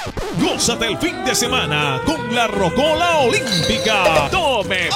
Gózate el fin de semana con la Rocola Olímpica. Tome